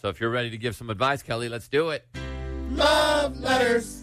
So if you're ready to give some advice, Kelly, let's do it. Love letters.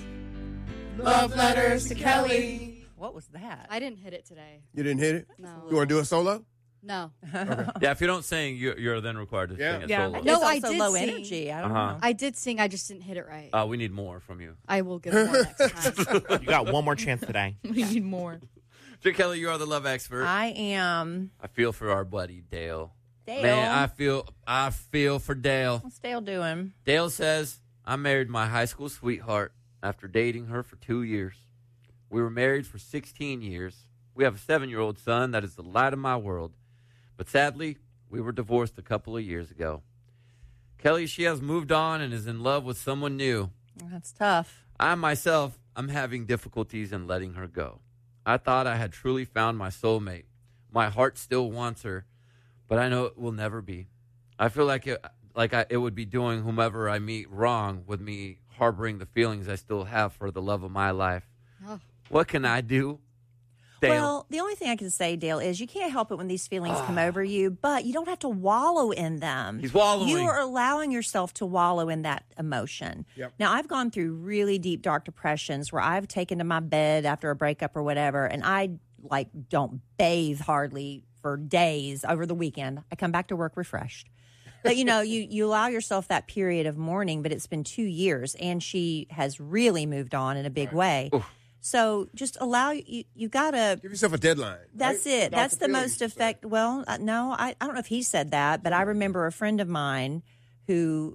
Love letters to Kelly. What was that? I didn't hit it today. You didn't hit it? No. You want to do a solo? No. Yeah, if you don't sing, you're then required to sing it solo. No, No, I also did low sing. energy. I don't Uh-huh. know. I did sing. I just didn't hit it right. We need more from you. I will give it more next time. You got one more chance today. We need more. So, Kelly, you are the love expert. I am. I feel for our buddy Dale. Dale. Man, I feel for Dale. What's Dale doing? Dale says, I married my high school sweetheart after dating her for 2 years. We were married for 16 years. We have a 7-year-old son that is the light of my world. But sadly, we were divorced a couple of years ago. Kelly, she has moved on and is in love with someone new. That's tough. I myself, I'm having difficulties in letting her go. I thought I had truly found my soulmate. My heart still wants her, but I know it will never be. I feel like it would be doing whomever I meet wrong with me harboring the feelings I still have for the love of my life. Oh. What can I do? Dale. Well, the only thing I can say, Dale, is you can't help it when these feelings come over you, but you don't have to wallow in them. He's wallowing. You are allowing yourself to wallow in that emotion. Yep. Now, I've gone through really deep, dark depressions where I've taken to my bed after a breakup or whatever, and I don't bathe hardly for days over the weekend. I come back to work refreshed. But, you allow yourself that period of mourning, but it's been 2 years, and she has really moved on in a big way. Oof. So just allow you got to. Give yourself a deadline. That's right? it. Dr. That's the Phil most used to say. effective. Well, no, I don't know if he said that, but I remember a friend of mine who,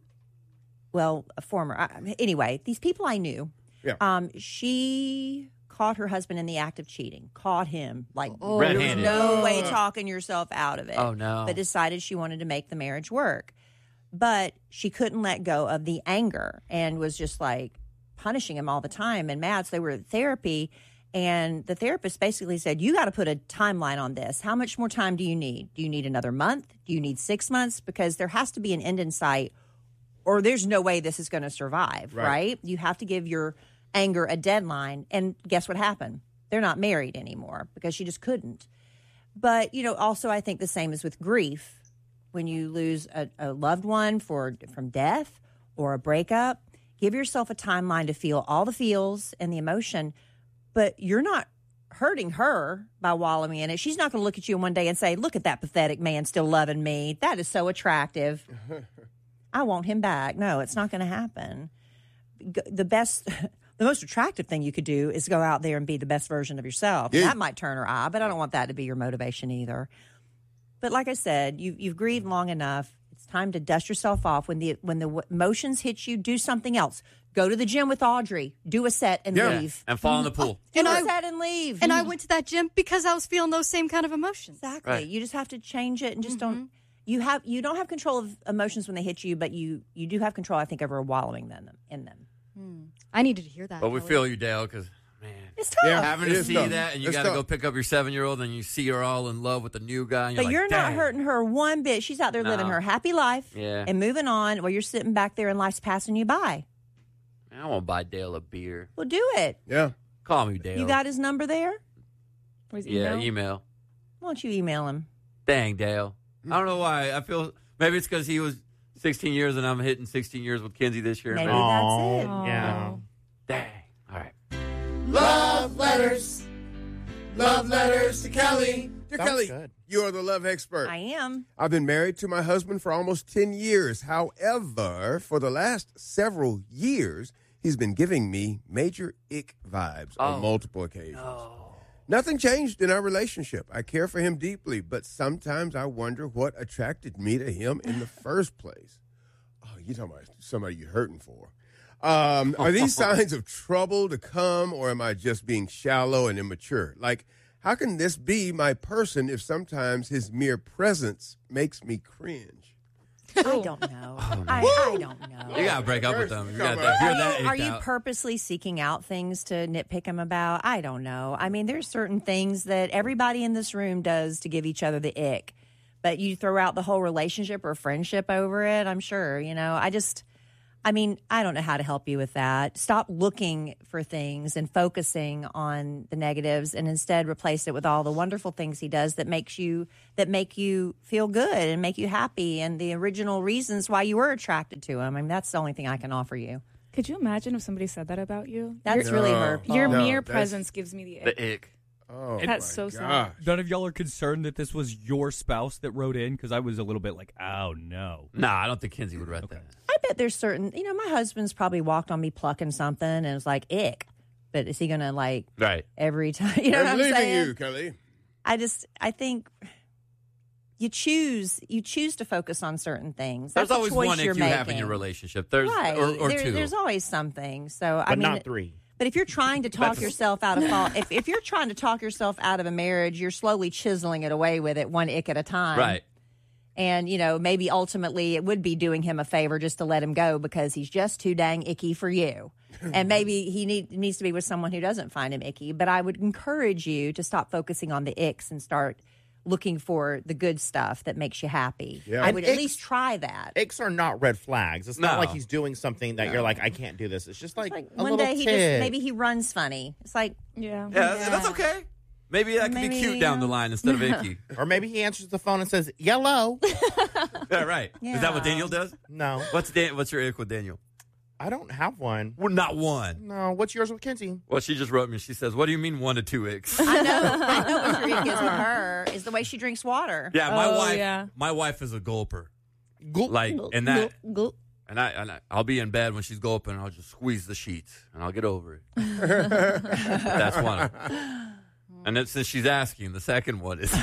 a former. Anyway, these people I knew. Yeah. She caught her husband in the act of cheating. Caught him Red-handed. no way talking yourself out of it. Oh, no. But decided she wanted to make the marriage work, but she couldn't let go of the anger and was just punishing him all the time and mad. So they were at therapy, and the therapist basically said, you got to put a timeline on this. How much more time do you need? Do you need another month? Do you need 6 months? Because there has to be an end in sight, or there's no way this is going to survive, right? You have to give your anger a deadline. And guess what happened? They're not married anymore because she just couldn't. But, also I think the same is with grief. When you lose a loved one from death or a breakup, give yourself a timeline to feel all the feels and the emotion, but you're not hurting her by wallowing in it. She's not going to look at you one day and say, look at that pathetic man still loving me. That is so attractive. I want him back. No, it's not going to happen. The most attractive thing you could do is go out there and be the best version of yourself. Yeah. That might turn her eye, but I don't want that to be your motivation either. But like I said, you've grieved long enough. It's time to dust yourself off. When the emotions hit you, do something else. Go to the gym with Audrey. Do a set and leave. And fall in the pool. Do And a I- set and leave. And I went to that gym because I was feeling those same kind of emotions. Exactly. Right. You just have to change it and just don't. You don't have control of emotions when they hit you, but you do have control, I think, over wallowing in them. I needed to hear that. But we Kelly. feel you, Dale, because, man, It's tough. Yeah. having It to is see tough. that and you It's got to tough. go pick up your 7-year-old and you see her all in love with the new guy. And But you're you're like, not dang. hurting her one bit. She's out there living No. her happy life Yeah. and moving on while you're sitting back there and life's passing you by. I won't buy Dale a beer. Well, do it. Yeah. Call me, Dale. You got his number there? Or his Yeah, email? email. Why don't you email him? Dang, Dale. I don't know why. I feel maybe it's because he was 16 years and I'm hitting 16 years with Kinsey this year. Maybe Maybe. that's it. Yeah. Dang. All right. Love letters. Love letters to Kelly. Dear That was Kelly, good. you are the love expert. I am. I've been married to my husband for almost 10 years. However, for the last several years, he's been giving me major ick vibes on multiple occasions. Nothing changed in our relationship. I care for him deeply, but sometimes I wonder what attracted me to him in the first place. Oh, you're talking about somebody you're hurting for. Are these signs of trouble to come, or am I just being shallow and immature? How can this be my person if sometimes his mere presence makes me cringe? I don't know. I don't know. You got to break up with them. You got Come to on. hear that. Are icked you out. purposely seeking out things to nitpick him about? I don't know. I mean, there's certain things that everybody in this room does to give each other the ick, but you throw out the whole relationship or friendship over it. I'm sure. I mean, I don't know how to help you with that. Stop looking for things and focusing on the negatives, and instead replace it with all the wonderful things he does that make you feel good and make you happy, and the original reasons why you were attracted to him. I mean, that's the only thing I can offer you. Could you imagine if somebody said that about you? That's really hurtful. Your mere presence gives me the ick. The ick. Oh, That's so sad. None of y'all are concerned that this was your spouse that wrote in? Because I was a little bit like, oh, no. Nah, I don't think Kenzie would write that. I bet there's certain, my husband's probably walked on me plucking something and it's like, ick. But is he going to right every time? You know what I'm leaving saying? you, Kelly. I think you choose to focus on certain things. There's That's always a choice one you're ick you have in making. your relationship. There's Right. or two. There's always something. So But not 3. But if you're trying to talk yourself out of if you're trying to talk yourself out of a marriage, you're slowly chiseling it away with it one ick at a time. Right. And, maybe ultimately it would be doing him a favor just to let him go because he's just too dang icky for you. And maybe he needs to be with someone who doesn't find him icky. But I would encourage you to stop focusing on the icks and start looking for the good stuff that makes you happy. Yeah. I And would at least try that. Icks are not red flags. It's not No. like he's doing something that you're like, I can't do this. It's just like, Like a one little day tick. maybe he runs funny. It's like, Yeah. Yeah, that's okay. Maybe that could be cute down the line instead of icky. Or maybe he answers the phone and says, yellow. Yeah, right. Is that what Yeah. Daniel does? No, What's your ick with Daniel? I don't have one. Well, not one. No, what's yours with Kenzie? Well, she just wrote me. She says, "What do you mean 1 to 2 icks?" I know what your ick is with her is the way she drinks water. Yeah, my Oh, wife. yeah. My wife is a gulper. Gulp. Like, and that, Gulp. and I'll be in bed when she's gulping. And I'll just squeeze the sheets, and I'll get over it. That's one of them. And then since she's asking, the second one is.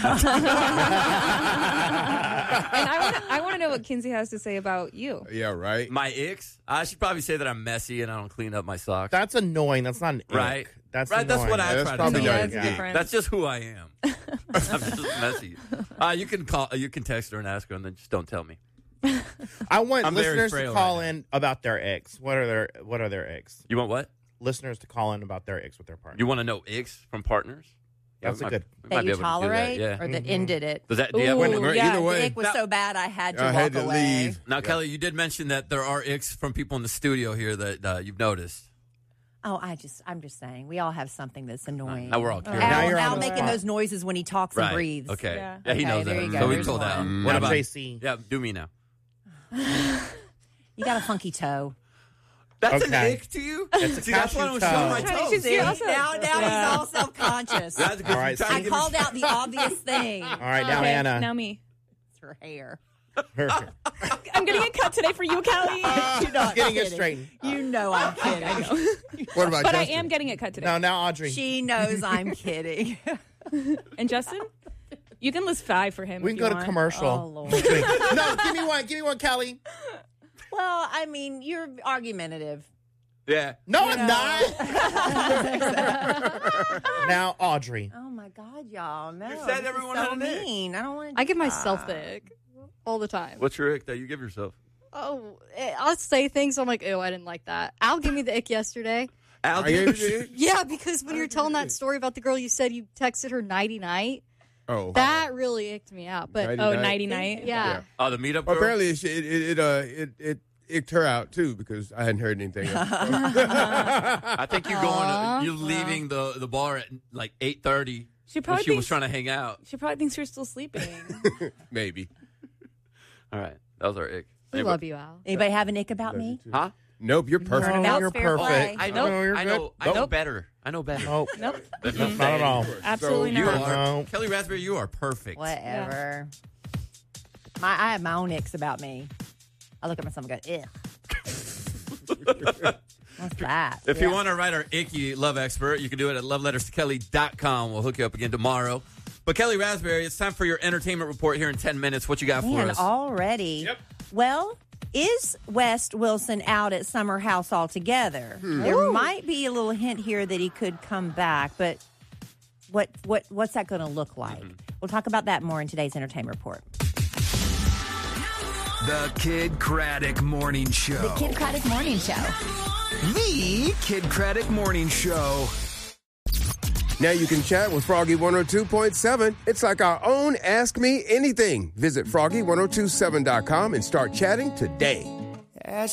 And I want to know what Kinsey has to say about you. Yeah, right. My icks? I should probably say that I'm messy and I don't clean up my socks. That's annoying. That's not an ick. Right. That's right. That's annoying. what I That's try to probably tell not her. an That's ick. different. That's just who I am. I'm just messy. You can call. You can text her and ask her, and then just don't tell me. I want I'm very listeners to frail call right now. in about their icks. What are their icks? You want what? Listeners to call in about their icks with their partner. You want to know icks from partners? That's a good. we might That be you able to do that, tolerate yeah. or that ended it. Does that? Do you have Ooh, one? Well, yeah. either way. The ick was so bad I had to I walk had to away. leave. Now, Kelly, you did mention that there are icks from people in the studio here that you've noticed. Oh, I'm just saying, we all have something that's annoying. Now we're all curious. Now Al, you're on Al the making spot. those noises when he talks and Right. breathes. Okay. Yeah. Yeah, he Okay, knows there that. you go. So we There's told one. Al. Now What about JC? Yeah, do me now. You got a funky toe. That's an Okay. ick to you? It's a See, that's why I cashew don't show toe. my toes. She's- See, also- now Yeah. he's all self-conscious. That's because All right, you're trying to I give me- called out the obvious thing. All right, now Okay, Anna. Now me. It's her hair. I'm getting a cut today for you, Kelly. You're not Getting it kidding. straightened. You know I'm kidding. What about But I Justin? am getting it cut today. No, now Audrey. She knows I'm kidding. And Justin, you can list 5 for him. we if can you go to want. commercial. Oh, Lord. No, give me one. Give me one, Kelly. Well, I mean, you're argumentative. Yeah. No, You I'm know. not. Now Audrey. Oh my God, y'all! No, You said this is everyone so had an ick. mean. I don't want. I give myself the ick all the time. What's your ick that you give yourself? Oh, I'll say things. I'm like, ew, I didn't like that. Al gave me the ick yesterday. Al, Are you- Yeah, because when you're telling that story about the girl you said you texted her nighty night, Oh, that really icked me out. But Nighty night? nighty night, yeah. Oh, the meetup girl? apparently it icked her out too because I hadn't heard anything else. I think you're leaving the bar at like 8:30 She when probably she was thinks trying to hang out. she probably thinks you're still sleeping. Maybe. All right. That was our ick. We love you, Al. Anybody have an ick about me? Huh? Nope, you're perfect. Now you're it's fair perfect. play. I know. No, you're I know. good. I know Nope. better. I know better. Nope. Nope. Not at all. Absolutely You not. are No. Kelly Raspberry. You are perfect. Whatever. I have my own icks about me. I look at myself and go, ugh. What's that? If you want to write our icky love expert, you can do it at loveletterstokelly.com. We'll hook you up again tomorrow. But Kelly Raspberry, it's time for your entertainment report here in 10 minutes. What you got for Man, us? already. Yep. Well, is West Wilson out at Summer House altogether? There might be a little hint here that he could come back, but what's that going to look like? We'll talk about that more in today's entertainment report. The Kid Craddock Morning Show. The Kid Craddock Morning Show. The Kid Craddock Morning Show. Now you can chat with Froggy 102.7. It's like our own Ask Me Anything. Visit Froggy1027.com and start chatting today.